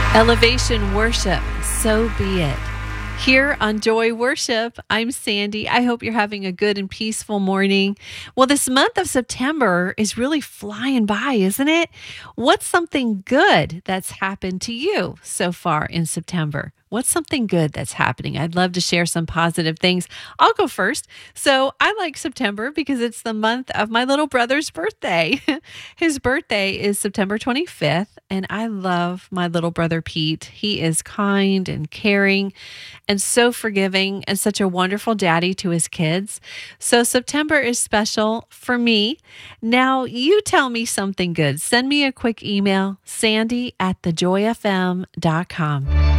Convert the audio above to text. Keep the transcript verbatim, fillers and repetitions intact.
Elevation Worship, so be it. Here on Joy Worship, I'm Sandy. I hope you're having a good and peaceful morning. Well, this month of September is really flying by, isn't it? What's something good that's happened to you so far in September? What's something good that's happening? I'd love to share some positive things. I'll go first. So I like September because it's the month of my little brother's birthday. His birthday is September twenty-fifth, and I love my little brother Pete. He is kind and caring and so forgiving and such a wonderful daddy to his kids. So September is special for me. Now you tell me something good. Send me a quick email, sandy at the joy f m dot com.